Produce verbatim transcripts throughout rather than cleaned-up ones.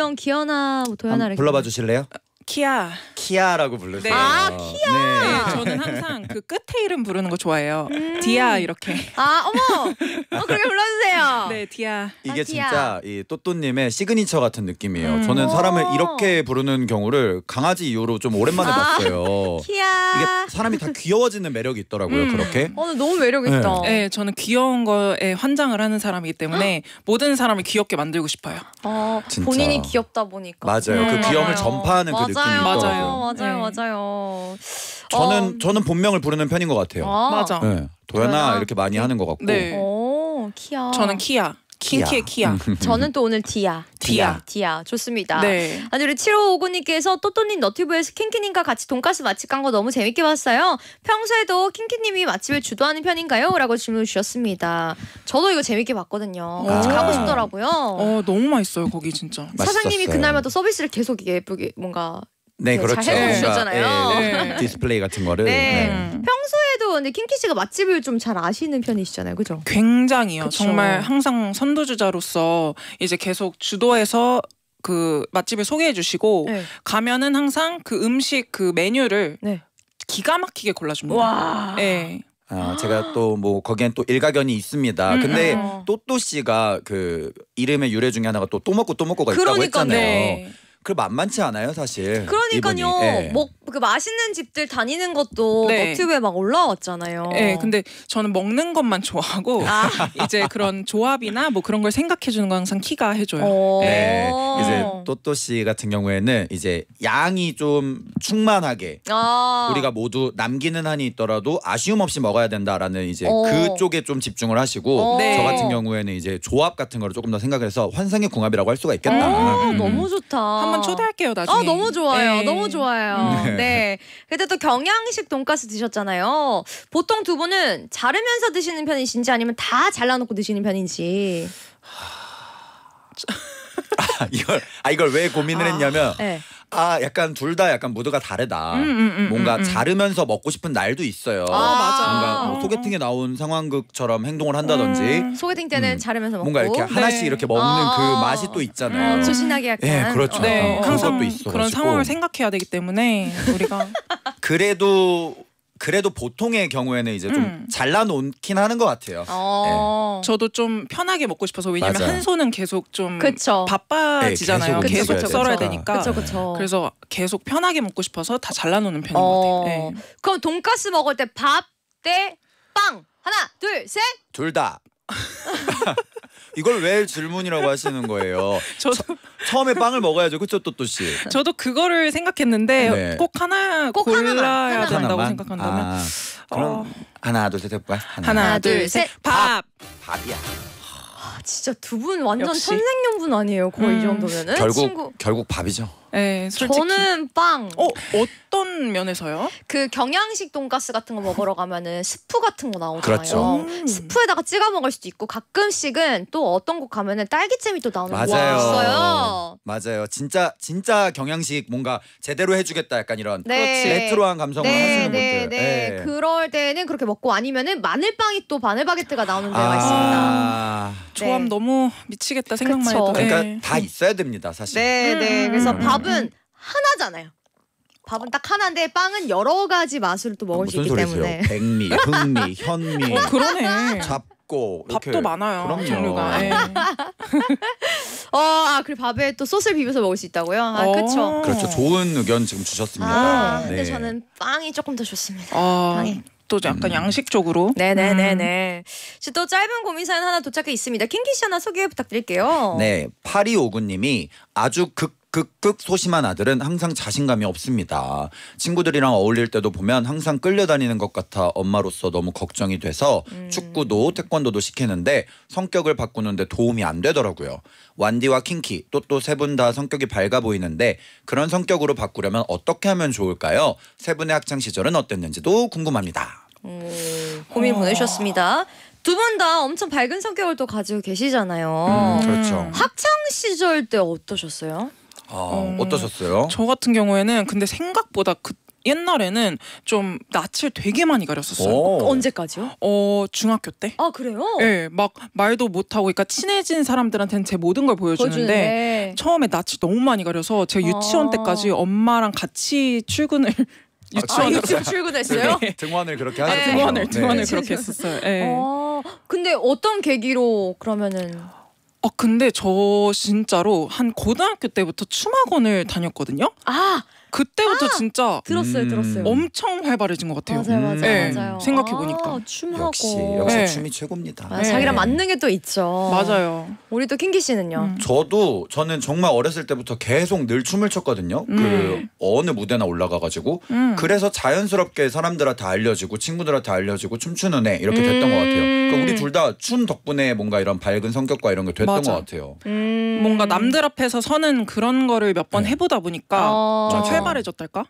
안녕 기현아, 뭐 도현아 이렇게 불러봐 주실래요? 키아. 키아라고 부르세요. 네. 아, 키아. 네, 네. 저는 항상 그 끝에 이름 부르는 거 좋아해요. 음. 디아 이렇게. 아 어머, 어, 그렇게 불러주세요. 네, 디아. 이게 아, 진짜 이 또또님의 시그니처 같은 느낌이에요. 음. 저는 사람을 오. 이렇게 부르는 경우를 강아지 이후로 좀 오랜만에 아. 봤어요. 키아. 이게 사람이 다 귀여워지는 매력이 있더라고요. 음. 그렇게. 어, 너무 매력 있다. 네, 저는 귀여운 거에 환장을 하는 사람이기 때문에 모든 사람을 귀엽게 만들고 싶어요. 어, 진짜. 본인이 귀엽다 보니까. 맞아요. 음, 그 귀여움을 맞아요. 전파하는 그 느낌이 맞아요. 있더라고요. 맞아요, 네. 맞아요. 저는 어, 저는 본명을 부르는 편인 것 같아요. 아. 맞아. 네. 도연아 도연아. 이렇게 많이 하는 것 같고. 네. 오, 키아. 저는 키아. 킹키의 키아. 저는 또 오늘 디아. 디아. 디아. 좋습니다. 네. 아니 우리 칠오오구님께서 또또님 너튜브에서 킹키님과 같이 돈가스 맛집 간 거 너무 재밌게 봤어요. 평소에도 킹키님이 맛집을 주도하는 편인가요? 라고 질문 주셨습니다. 저도 이거 재밌게 봤거든요. 같이 아. 가고 싶더라고요. 어, 너무 맛있어요, 거기 진짜. 사장님이 맛있었어요. 그날마다 서비스를 계속 예쁘게 뭔가 네, 네, 그렇죠. 잘 해주셨잖아요. 뭔가, 예, 네. 디스플레이 같은 거를. 네. 음. 평소에도 근데 킹키 씨가 맛집을 좀 잘 아시는 편이시잖아요, 그죠? 굉장히요. 그쵸. 정말 항상 선두주자로서 이제 계속 주도해서 그 맛집을 소개해 주시고 네. 가면은 항상 그 음식 그 메뉴를 네. 기가 막히게 골라줍니다. 와. 네. 아, 제가 또 뭐 거기엔 또 일가견이 있습니다. 음, 근데 음. 또또 씨가 그 이름의 유래 중에 하나가 또 또 먹고 또 먹고가 있다고 그러니까요. 했잖아요. 네. 그 만만치 않아요, 사실. 그러니까요. 이분이. 예. 뭐 그 맛있는 집들 다니는 것도 네. 너튜브에 막 올라왔잖아요. 네, 근데 저는 먹는 것만 좋아하고 아. 이제 그런 조합이나 뭐 그런 걸 생각해 주는 건 항상 키가 해줘요. 어. 네, 이제 또또 씨 같은 경우에는 이제 양이 좀 충만하게 아. 우리가 모두 남기는 한이 있더라도 아쉬움 없이 먹어야 된다라는 이제 어. 그쪽에 좀 집중을 하시고 어. 네. 저 같은 경우에는 이제 조합 같은 거를 조금 더 생각을 해서 환상의 궁합이라고 할 수가 있겠다. 어, 음. 너무 좋다. 한번 초대할게요 나중에. 아 너무 좋아요. 네. 너무 좋아요. 네. 네. 그때 또 경양식 돈가스 드셨잖아요. 보통 두 분은 자르면서 드시는 편이신지 아니면 다 잘라놓고 드시는 편인지. 아, 이걸 아 이걸 왜 고민을 아. 했냐면 네. 아 약간 둘 다 약간 무드가 다르다. 음, 음, 음, 뭔가 음, 음. 자르면서 먹고 싶은 날도 있어요. 아, 맞아. 뭔가 뭐 어, 소개팅에 나온 상황극처럼 행동을 한다든지 음. 소개팅 때는 음. 자르면서 먹고. 뭔가 이렇게 하나씩 네. 이렇게 먹는 아. 그 맛이 또 있잖아요. 어, 조신하게 약간. 예, 그렇죠. 네, 어, 항상 그것도 있어가지고. 그런 상황을 생각해야 되기 때문에 우리가 그래도 그래도 보통의 경우에는 이제 좀 음. 잘라놓긴 하는 것 같아요. 어. 저도 좀 편하게 먹고 싶어서 왜냐면 맞아요. 한 손은 계속 좀 그쵸. 바빠지잖아요. 네, 계속 계속 움직여야 썰어야 되니까. 되니까. 그쵸 그쵸. 그래서 계속 편하게 먹고 싶어서 다 잘라놓는 편인 어. 것 같아요. 네. 그럼 돈가스 먹을 때 밥 대 빵. 하나 둘 셋. 둘 다. 이걸 왜 질문이라고 하시는 거예요? 저도 처음에 빵을 먹어야죠, 그렇죠, 또또 씨. 저도 그거를 생각했는데 네. 꼭 하나 꼭 골라야 하나만, 하나만. 된다고 하나만? 생각한다면 아, 그럼 어. 하나 둘 셋 해볼까요? 하나, 하나, 하나, 둘, 둘, 셋. 셋. 밥. 밥이야. 아, 진짜 두 분 완전 역시. 천생연분 아니에요? 거의 이 음. 정도면은. 결국 친구. 결국 밥이죠. 네, 솔직히. 저는 빵. 어 어떤 면에서요? 그 경양식 돈가스 같은 거 먹으러 가면은 스프 같은 거 나오잖아요. 그렇죠. 음. 스프에다가 찍어 먹을 수도 있고 가끔씩은 또 어떤 곳 가면은 딸기잼이 또 나오는 곳 맞아요. 있어요. 맞아요. 진짜 진짜 경양식 뭔가 제대로 해주겠다 약간 이런 네. 레트로한 감성을 네, 하시는 네, 분들. 네. 그럴 때는 그렇게 먹고 아니면은 마늘빵이 또 바늘바게트가 나오는 데가 아, 있습니다. 조합 네. 너무 미치겠다 생각만 그쵸. 해도. 그러니까 네. 다 있어야 됩니다, 사실. 네, 네. 음, 그래서 음, 밥은 하나잖아요. 밥은 딱 하나인데 빵은 여러 가지 맛으로 또 먹을 수 무슨 있기 소리세요? 때문에. 백미, 흑미, 현미, 어, 그러네. 잡고 이렇게. 밥도 많아요. 그럼요. 종류가. 네. 어, 아, 그리고 밥에 또 소스를 비벼서 먹을 수 있다고요? 아, 어. 그렇죠. 그렇죠. 좋은 의견 지금 주셨습니다. 아, 네. 근데 저는 빵이 조금 더 좋습니다. 아, 빵이. 또 약간 양식적으로. 네네네네. 음. 또 짧은 고민 사연 하나 도착해 있습니다. 킹키 씨 하나 소개 부탁드릴게요. 네, 팔이오구님이 아주 극극극 소심한 아들은 항상 자신감이 없습니다. 친구들이랑 어울릴 때도 보면 항상 끌려다니는 것 같아 엄마로서 너무 걱정이 돼서 음. 축구도 태권도도 시키는데 성격을 바꾸는데 도움이 안 되더라고요. 완디와 킹키 또 또 세 분 다 성격이 밝아 보이는데 그런 성격으로 바꾸려면 어떻게 하면 좋을까요? 세 분의 학창 시절은 어땠는지도 궁금합니다. 음, 고민 어. 보내주셨습니다. 두 분 다 엄청 밝은 성격을 또 가지고 계시잖아요. 음, 그렇죠. 학창 시절 때 어떠셨어요? 어, 어떠셨어요? 저 같은 경우에는 근데 생각보다 그 옛날에는 좀 낯을 되게 많이 가렸었어요. 오. 언제까지요? 어 중학교 때. 아 그래요? 네, 막 말도 못하고, 그러니까 친해진 사람들한테는 제 모든 걸 보여주는데 보여주는데. 처음에 낯이 너무 많이 가려서 제가 유치원 아. 때까지 엄마랑 같이 출근을 아, 유치원으로 유치원 출근했어요? 네. 등원을 그렇게 네. 하셨군요. 등원을 네. 등원을 그렇게 했었어요. 네. 어, 근데 어떤 계기로 그러면은 어 근데 저 진짜로 한 고등학교 때부터 춤학원을 다녔거든요. 아 그때부터 진짜 들었어요, 음. 들었어요. 엄청 활발해진 것 같아요. 맞아요, 맞아요, 네, 맞아요. 생각해보니까. 아, 춤하고 역시 역시 네. 춤이 최고입니다. 아, 네. 자기랑 맞는 게 또 있죠. 맞아요. 우리 또 킹기 씨는요? 음. 저도 저는 정말 어렸을 때부터 계속 늘 춤을 췄거든요. 음. 그 어느 무대나 올라가가지고 음. 그래서 자연스럽게 사람들한테 알려지고 친구들한테 알려지고 춤추는 애 이렇게 됐던 것 같아요. 그러니까 우리 둘 다 춤 덕분에 뭔가 이런 밝은 성격과 이런 게 됐던 맞아. 것 같아요. 음. 뭔가 남들 앞에서 서는 그런 거를 몇 번 네. 해보다 보니까 어. 좀 맞아요. 활발해졌달까?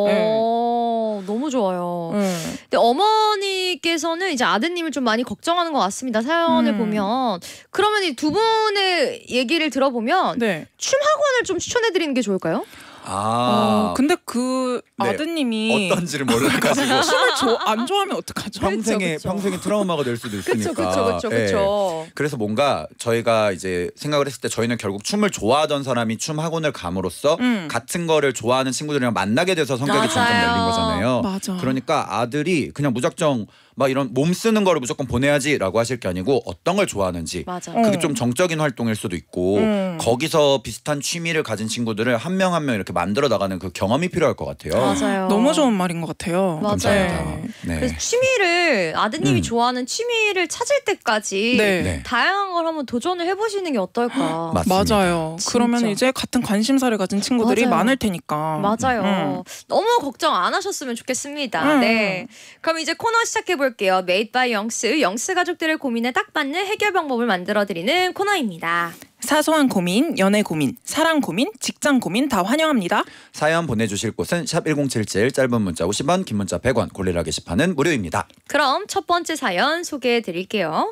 어, 너무 좋아요. 네. 근데 어머니께서는 이제 아드님을 좀 많이 걱정하는 것 같습니다. 사연을 음. 보면. 그러면 이 두 분의 얘기를 들어보면 네. 춤 학원을 좀 추천해 드리는 게 좋을까요? 아 어, 근데 그 네. 아드님이 어떤지를 몰라가지고 춤을 조, 안 좋아하면 어떡하죠? 평생에 그쵸, 그쵸. 평생에 트라우마가 될 수도 있으니까. 그쵸, 그쵸, 그쵸, 예. 그쵸. 그래서 뭔가 저희가 이제 생각을 했을 때 저희는 결국 춤을 좋아하던 사람이 춤 학원을 감으로써 음. 같은 거를 좋아하는 친구들이랑 만나게 돼서 성격이 맞아요. 점점 열린 거잖아요. 맞아. 그러니까 아들이 그냥 무작정 막 이런 몸 쓰는 거를 무조건 보내야지라고 하실 게 아니고 어떤 걸 좋아하는지 맞아. 어. 그게 좀 정적인 활동일 수도 있고 음. 거기서 비슷한 취미를 가진 친구들을 한 명 한 명 이렇게 만들어 나가는 그 경험이 필요할 것 같아요. 맞아요. 너무 좋은 말인 것 같아요. 맞아요. 감사합니다. 네. 그래서 취미를 아드님이 음. 좋아하는 취미를 찾을 때까지 네. 네. 다양한 걸 한번 도전을 해보시는 게 어떨까. 맞습니다. 맞아요. 진짜. 그러면 이제 같은 관심사를 가진 친구들이 맞아요. 많을 테니까. 맞아요. 음. 너무 걱정 안 하셨으면 좋겠습니다. 음. 네. 그럼 이제 코너 시작해 볼게요. Made by 영스. 영스 가족들의 고민에 딱 맞는 해결 방법을 만들어 드리는 코너입니다. 사소한 고민, 연애 고민, 사랑 고민, 직장 고민 다 환영합니다. 사연 보내주실 곳은 샵 일공칠칠 짧은 문자 오십 원 긴 문자 백 원 고릴라 게시판은 무료입니다. 그럼 첫 번째 사연 소개해 드릴게요.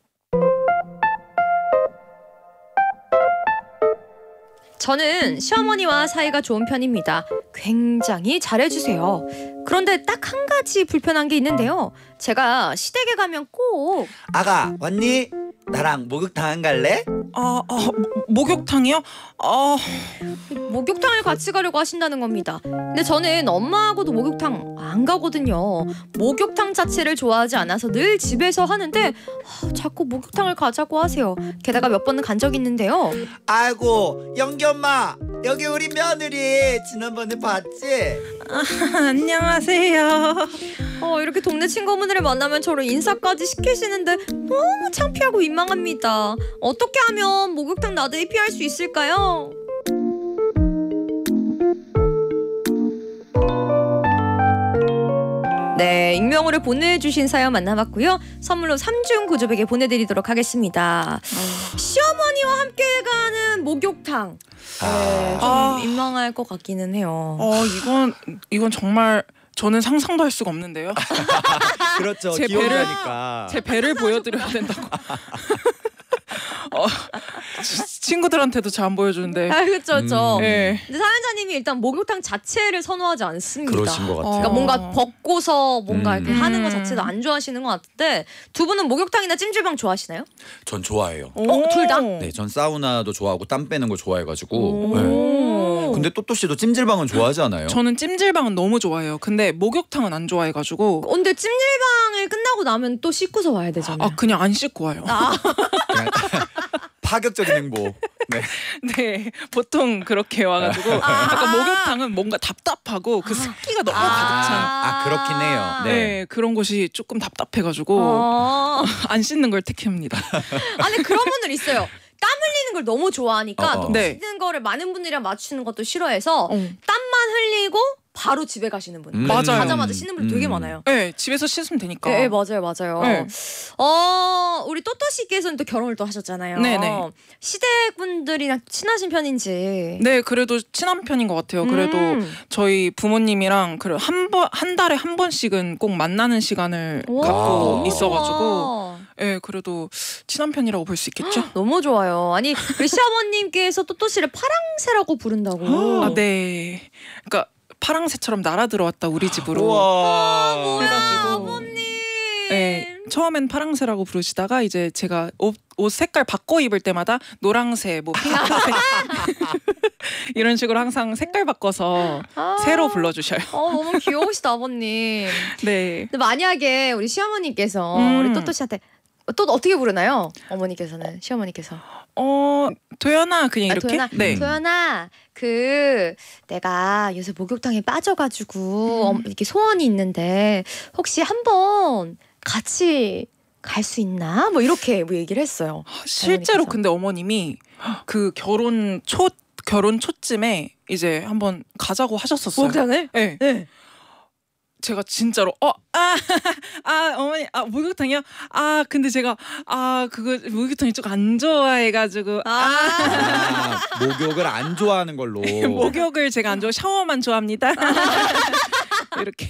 저는 시어머니와 사이가 좋은 편입니다. 굉장히 잘해주세요. 그런데 딱 한 가지 불편한 게 있는데요. 제가 시댁에 가면 꼭 아가 왔니? 나랑 목욕탕 안 갈래? 아, 아 모- 목욕탕이요? 아, 목욕탕을 같이 가려고 하신다는 겁니다. 근데 저는 엄마하고도 목욕탕 안 가거든요. 목욕탕 자체를 좋아하지 않아서 늘 집에서 하는데 아, 자꾸 목욕탕을 가자고 하세요. 게다가 몇 번은 간 적이 있는데요. 아이고 영기 엄마 여기 우리 며느리 지난번에 봤지? 안녕하세요. 어, 이렇게 동네 친구분들을 만나면 저를 인사까지 시키시는데 너무 창피하고 민망합니다. 어떻게 하면 목욕탕 나들이 피할 수 있을까요? 네, 익명으로 보내주신 사연 만나봤고요. 선물로 삼중 구조베개 보내드리도록 하겠습니다. 시어머니와 함께 가는 목욕탕. 네, 좀 아. 민망할 것 같기는 해요. 어, 이건 이건 정말 저는 상상도 할 수가 없는데요. 그렇죠. 제 기억나니까. 제 배를 보여드려야 된다고. 어, 치- 친구들한테도 잘 안 보여주는데. 아, 그렇죠, 그렇죠. 음. 네. 근데 사연자님이 일단 목욕탕 자체를 선호하지 않습니다. 그러신 것 같아요. 그러니까 뭔가 벗고서 뭔가 음. 이렇게 하는 것 음. 자체도 안 좋아하시는 것 같은데 두 분은 목욕탕이나 찜질방 좋아하시나요? 전 좋아해요. 어, 둘 다? 네, 전 사우나도 좋아하고 땀 빼는 거 좋아해가지고. 네. 오. 근데 또또 씨도 찜질방은 좋아하지 않아요? 저는 찜질방은 너무 좋아해요. 근데 목욕탕은 안 좋아해가지고. 근데 찜질방을 끝나고 나면 또 씻고서 와야 되잖아요. 아, 그냥 안 씻고 와요. 아, 그냥 파격적인 행보. 네. 네, 보통 그렇게 와가지고 약간 목욕탕은 뭔가 답답하고 그 습기가 너무 가득 찬. 아, 그렇긴 해요. 네. 네. 그런 곳이 조금 답답해가지고 어. 안 씻는 걸 택합니다. 아니 그런 분들 있어요. 땀 흘리는 걸 너무 좋아하니까 어, 어. 또 네. 씻는 거를 많은 분들이랑 맞추는 것도 싫어해서 어. 땀만 흘리고 바로 집에 가시는 분. 음. 맞아요. 가자마자 씻는 분들 되게 음. 많아요. 네, 집에서 씻으면 되니까. 네, 맞아요, 맞아요. 네. 어, 우리 또또 씨께서는 또 결혼을 또 하셨잖아요. 네네. 시댁분들이랑 친하신 편인지. 네, 그래도 친한 편인 것 같아요. 그래도 음. 저희 부모님이랑 그래 한번 한 달에 한 번씩은 꼭 만나는 시간을 와, 갖고 너무 있어가지고, 좋아. 예, 그래도 친한 편이라고 볼 수 있겠죠. 너무 좋아요. 아니 우리 시아버님께서 또또 씨를 파랑새라고 부른다고. 아, 네. 그러니까 파랑새처럼 날아 들어왔다 우리 집으로. 우와. 뭐야 해가지고. 아버님. 네, 처음엔 파랑새라고 부르시다가 이제 제가 옷, 옷 색깔 바꿔 입을 때마다 노랑새, 뭐 핑크색 이런 식으로 항상 색깔 바꿔서 아. 새로 불러주셔요. 어 너무 귀여우시다 아버님. 네. 근데 만약에 우리 시어머니께서 음. 우리 또또 씨한테 또 어떻게 부르나요? 어머니께서는 시어머니께서. 어 도연아 그냥 아, 이렇게. 도연아, 네. 도연아, 그 내가 요새 목욕탕에 빠져가지고 음. 어, 이렇게 소원이 있는데 혹시 한번 같이 갈 수 있나? 뭐 이렇게 뭐 얘기를 했어요. 실제로 어머니께서. 근데 어머님이 그 결혼 초 결혼 초쯤에 이제 한번 가자고 하셨었어요. 목욕탕을? 네. 네. 제가 진짜로 어 아 아 어머니 아 목욕탕이요? 아 근데 제가 아 그거 목욕탕이 좀 안 좋아해가지고 아, 아, 아, 목욕을 안 좋아하는 걸로. 목욕을 제가 안 좋아 샤워만 좋아합니다. 이렇게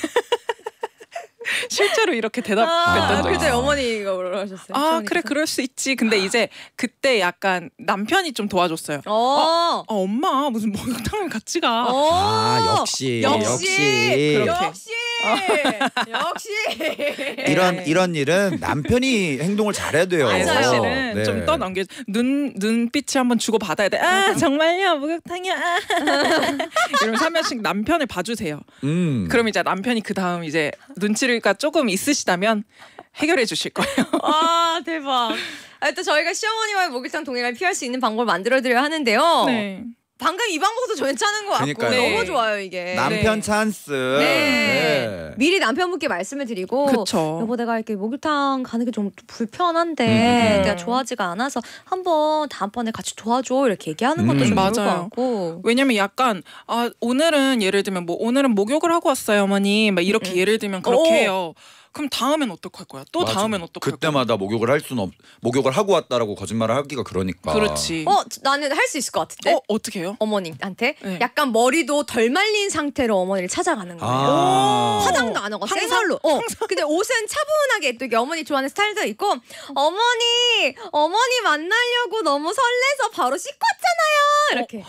실제로 이렇게 대답했던 적이 그때 있어요. 어머니가 뭐라고 하셨어요? 아 시어머니께서? 그래 그럴 수 있지. 근데 이제 그때 약간 남편이 좀 도와줬어요. 어. 아 엄마 무슨 목욕탕을 같이 가. 어. 아 역시 역시. 역시. 그렇게. 역시 역시 이런 이런 일은 남편이 행동을 잘해야 돼요. 아니, 맞아요. 사실은 네. 좀 떠넘겨 눈 눈빛을 한번 주고 받아야 돼. 아 정말요 목욕탕이야. 아. 이러면서 한 명씩 남편을 봐주세요. 음. 그럼 이제 남편이 그 다음 이제 눈치가 조금 있으시다면 해결해 주실 거예요. 아 대박. 아, 또 저희가 시어머니와의 목욕탕 동행을 피할 수 있는 방법을 만들어드려야 하는데요. 네. 방금 이 방법도 괜찮은 것 같고 그러니까요. 너무 네. 좋아요 이게. 남편 네. 찬스. 네. 네. 미리 남편분께 말씀을 드리고 그쵸. 여보 내가 이렇게 목욕탕 가는 게 좀 불편한데 음. 내가 좋아하지가 않아서 한번 다음번에 같이 도와줘 이렇게 얘기하는 것도 음. 좀 좋을 것 맞아요. 같고. 왜냐면 약간 아 오늘은 예를 들면 뭐 오늘은 목욕을 하고 왔어요 어머니 막 이렇게 음. 예를 들면 그렇게 오. 해요. 그럼 다음엔 어떡할 거야? 또 맞아. 다음엔 어떡할 거야? 그때마다 목욕을 할 수는 없. 목욕을 하고 왔다라고 거짓말을 하기가 그러니까. 그렇지. 어 나는 할 수 있을 것 같은데. 어 어떻게 해요? 어머님한테 네. 약간 머리도 덜 말린 상태로 어머니를 찾아가는 거예요. 아. 화장도 안 하고 항상? 생얼로. 어. 근데 옷은 차분하게 또 이게 어머니 좋아하는 스타일도 있고 어머니 어머니 만나려고 너무 설레서 바로 씻고 왔잖아요. 이렇게.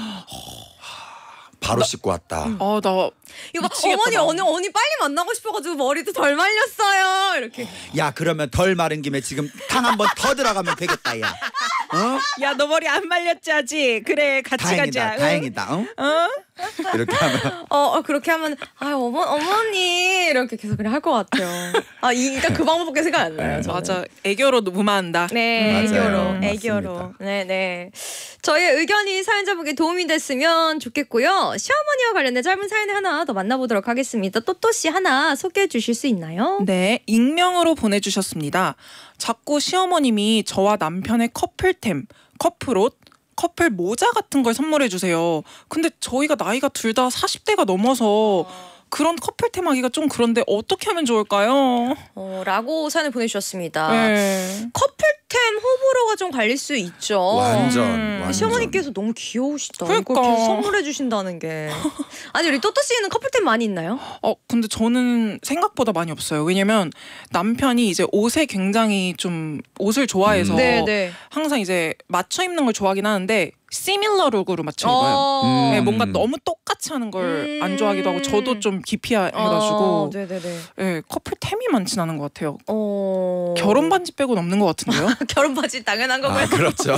바로 씻고 왔다. 음. 아 나 이거 막 미치겠다, 어머니 나. 언니 언니 빨리 만나고 싶어가지고 머리도 덜 말렸어요. 이렇게. 야 그러면 덜 마른 김에 지금 탕 한 번 더 들어가면 되겠다 야. 어? 야 너 머리 안 말렸지 아직? 그래 같이 다행이다. 가자. 다행이다. 응? 어? 이렇게 하면 어, 어 그렇게 하면 아 어머 어머니 이렇게 계속 그냥 할 것 같아요. 아 일단 그 방법밖에 생각 안 나요. 네, 저는. 맞아. 애교로 무마한다. 네, 맞아요. 애교로, 맞습니다. 애교로. 네, 네. 저희의 의견이 사연자분께 도움이 됐으면 좋겠고요. 시어머니와 관련된 짧은 사연을 하나 더 만나보도록 하겠습니다. 또또씨 하나 소개해 주실 수 있나요? 네, 익명으로 보내주셨습니다. 자꾸 시어머님이 저와 남편의 커플템, 커플옷, 커플 모자 같은 걸 선물해 주세요. 근데 저희가 나이가 둘 다 사십 대가 넘어서 그런 커플템 하기가 좀 그런데 어떻게 하면 좋을까요? 어, 라고 사연을 보내주셨습니다. 네. 커플템 호불호가 좀 갈릴 수 있죠. 완전 음. 완전. 시어머니께서 너무 귀여우시다. 그러니까. 이걸 계속 선물해 주신다는 게. 아니 우리 또또 씨는 커플템 많이 있나요? 어 근데 저는 생각보다 많이 없어요. 왜냐면 남편이 이제 옷에 굉장히 좀 옷을 좋아해서 음. 네. 항상 이제 맞춰 입는 걸 좋아하긴 하는데 시밀러 룩으로 맞춰 입어요. 어. 네, 음. 뭔가 너무 똑같이 하는 걸 안 음. 좋아하기도 하고 저도 좀 기피해가지고 어, 네네네. 네, 커플템이 많진 않은 것 같아요. 어. 결혼 반지 빼고는 없는 것 같은데요? 결혼 바지 당연한 거고요. 아 그렇죠.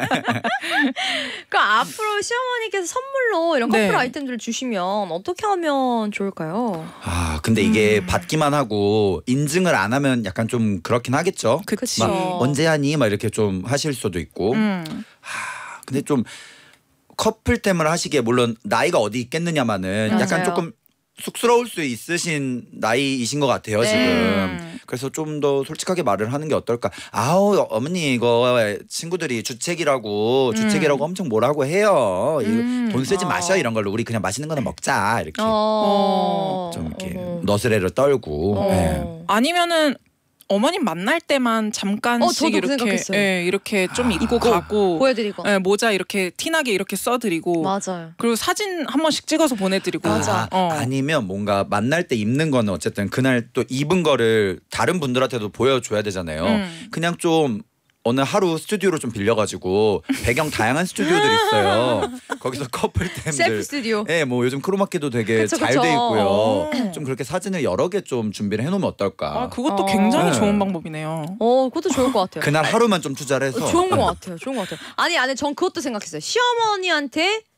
그럼 앞으로 시어머니께서 선물로 이런 네. 커플 아이템들을 주시면 어떻게 하면 좋을까요? 아 근데 이게 음. 받기만 하고 인증을 안 하면 약간 좀 그렇긴 하겠죠. 그치. 막 어. 언제 하니 막 이렇게 좀 하실 수도 있고. 음. 하, 근데 좀 커플템을 하시기에 물론 나이가 어디 있겠느냐마는 맞아요. 약간 조금 쑥스러울 수 있으신 나이이신 것 같아요 네. 지금. 음. 그래서 좀 더 솔직하게 말을 하는 게 어떨까. 아우 어머니 이거 친구들이 주책이라고 주책이라고 엄청 뭐라고 해요. 이거 음. 돈 쓰지 어. 마셔 이런 걸로 우리 그냥 맛있는 거나 먹자 이렇게 어. 좀 이렇게 어머. 너스레를 떨고. 어. 네. 아니면은 어머님 만날 때만 잠깐씩 어, 저도 그 이렇게 생각했어요. 예, 이렇게 좀 아. 입고 입고 가고 보여드리고. 예, 모자 이렇게 티나게 이렇게 써드리고 맞아요. 그리고 사진 한 번씩 찍어서 보내드리고 맞아. 아, 어. 아니면 뭔가 만날 때 입는 거는 어쨌든 그날 또 입은 거를 다른 분들한테도 보여줘야 되잖아요. 음. 그냥 좀 어느 하루 스튜디오를 좀 빌려가지고 배경 다양한 스튜디오들이 있어요. 거기서 커플템들. 셀프 스튜디오. 네, 뭐 요즘 크로마키도 되게 그쵸, 잘 그쵸. 돼 있고요. 어. 좀 그렇게 사진을 여러 개 좀 준비를 해놓으면 어떨까. 아, 그것도 어. 굉장히 네. 좋은 방법이네요. 어, 그것도 좋을 것 같아요. 그날 하루만 좀 투자를 해서. 어, 좋은 것 같아요. 좋은 것 같아요. 아니, 아니, 전 그것도 생각했어요. 시어머니한테